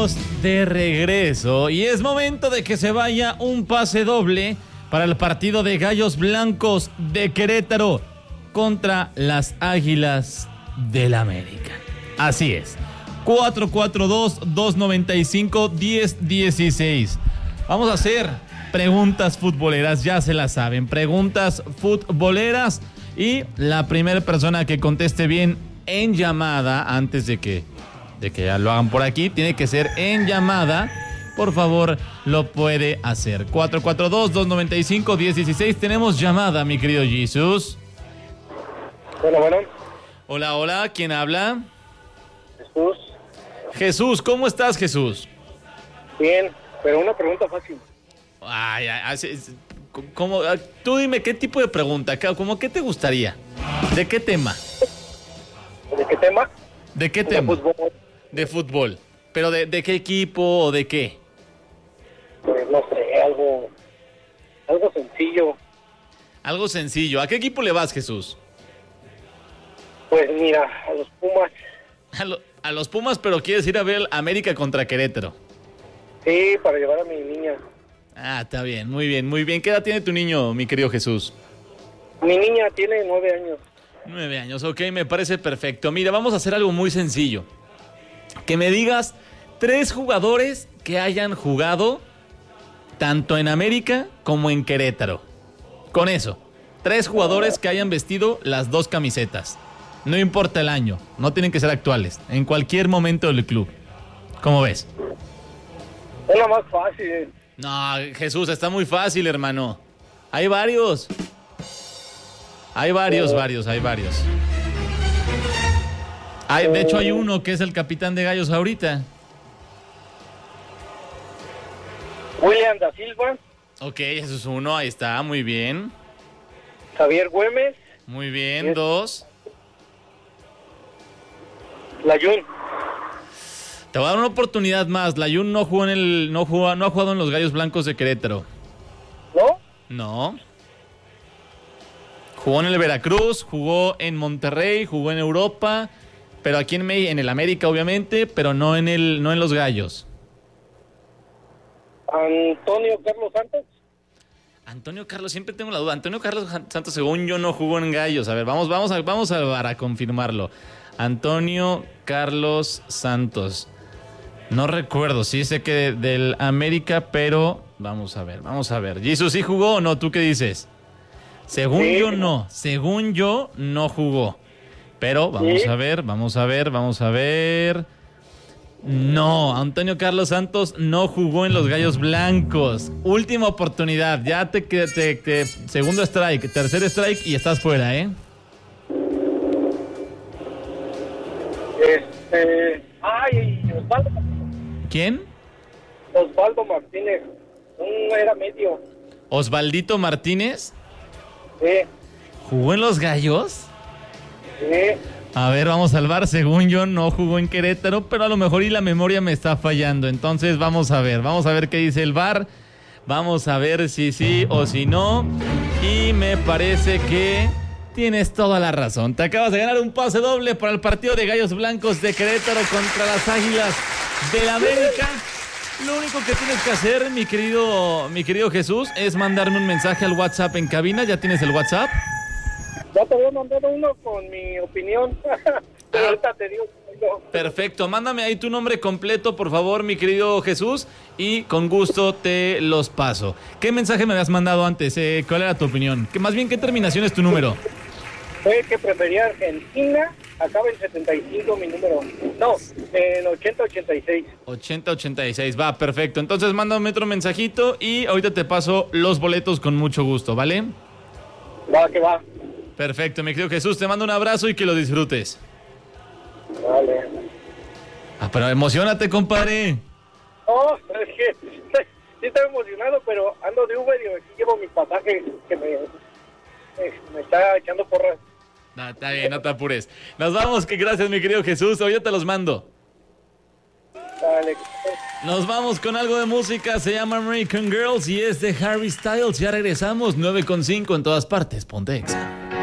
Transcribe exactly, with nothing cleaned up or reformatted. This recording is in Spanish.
Estamos de regreso y es momento de que se vaya un pase doble para el partido de Gallos Blancos de Querétaro contra las Águilas del América. Así es, cuatro cuatro dos, dos nueve cinco, uno cero uno seis. Vamos a hacer preguntas futboleras, ya se las saben, preguntas futboleras, y la primera persona que conteste bien en llamada, antes de que, de que ya lo hagan por aquí, tiene que ser en llamada. Por favor, lo puede hacer. cuatro cuatro dos, dos nueve cinco, uno cero uno seis. Tenemos llamada, mi querido Jesús. Bueno, bueno. Hola, hola, ¿quién habla? Jesús. Jesús, ¿cómo estás, Jesús? Bien, pero una pregunta fácil. Ay, ay, ay, ¿cómo? Tú dime, ¿qué tipo de pregunta? ¿Cómo qué te gustaría? ¿De qué tema? ¿De qué tema? ¿De qué De tema? fútbol. De fútbol. ¿Pero de, de qué equipo o de qué? Pues no sé, algo, algo sencillo. Algo sencillo. ¿A qué equipo le vas, Jesús? Pues mira, a los Pumas. A, lo, a los Pumas, pero quieres ir a ver América contra Querétaro. Sí, para llevar a mi niña. Ah, está bien, muy bien, muy bien. ¿Qué edad tiene tu niño, mi querido Jesús? Mi niña tiene nueve años. Nueve años, ok, me parece perfecto. Mira, vamos a hacer algo muy sencillo. Que me digas tres jugadores que hayan jugado tanto en América como en Querétaro. Con eso, tres jugadores que hayan vestido las dos camisetas. No importa el año, no tienen que ser actuales, en cualquier momento del club. ¿Cómo ves? Es la más fácil. No, Jesús, está muy fácil, hermano. Hay varios. Hay varios, varios, hay varios. Hay, de hecho, hay uno que es el capitán de Gallos ahorita. William da Silva. Ok, eso es uno, ahí está, muy bien. Javier Güemes. Muy bien, Yes. dos. Layún. Te voy a dar una oportunidad más. Layún no jugó en el, no jugó, no ha jugado en los Gallos Blancos de Querétaro. ¿No? No. Jugó en el Veracruz, jugó en Monterrey, jugó en Europa, pero aquí en, en el América, obviamente, pero no en el, no en los Gallos. Antonio Carlos Santos. Antonio Carlos, siempre tengo la duda. Antonio Carlos Santos, según yo, no jugó en Gallos. A ver, vamos, vamos a, vamos a, para confirmarlo. Antonio Carlos Santos. No recuerdo, sí sé que de, del América, pero vamos a ver, vamos a ver. ¿Jesús sí jugó o no? ¿Tú qué dices? Según Sí. yo, no. Según yo, no jugó. Pero vamos Sí. a ver, vamos a ver, vamos a ver. No, Antonio Carlos Santos no jugó en los Gallos Blancos. Última oportunidad. Ya te, te, te, te segundo strike, tercer strike y estás fuera, ¿eh? Este. Ay, Osvaldo. ¿Quién? Osvaldo Martínez. Un era medio. Osvaldito Martínez. Sí. ¿Jugó en los Gallos? Sí. A ver, vamos al V A R. Según yo, no jugó en Querétaro, pero a lo mejor y la memoria me está fallando. Entonces, vamos a ver. Vamos a ver qué dice el V A R. Vamos a ver si sí o si no. Y me parece que tienes toda la razón. Te acabas de ganar un pase doble para el partido de Gallos Blancos de Querétaro contra las Águilas del América. Lo único que tienes que hacer, mi querido, mi querido Jesús, es mandarme un mensaje al WhatsApp en cabina. ¿Ya tienes el WhatsApp? Ya te había mandado uno con mi opinión. Pero ahorita te digo. No. Perfecto, mándame ahí tu nombre completo, por favor, mi querido Jesús, y con gusto te los paso. ¿Qué mensaje me habías mandado antes? Eh, ¿Cuál era tu opinión? ¿Qué, más bien, ¿qué terminación es tu número? Fue que prefería Argentina. Acaba en setenta y cinco mi número. No, en ochenta ochenta y seis. ochenta ochenta y seis, va, perfecto. Entonces mándame otro mensajito y ahorita te paso los boletos con mucho gusto, ¿vale? Va, que va. Perfecto, mi querido Jesús, te mando un abrazo y que lo disfrutes. Vale. Ah, pero emocionate, compadre. No, es que sí estoy emocionado, pero ando de Uber y aquí llevo mi pasaje que me, me, me está echando porras. No, está bien, no te apures. Nos vamos, que gracias, mi querido Jesús. Hoy yo te los mando. Dale. Nos vamos con algo de música. Se llama American Girls y es de Harry Styles. Ya regresamos, nueve con cinco en todas partes. Ponte Exa.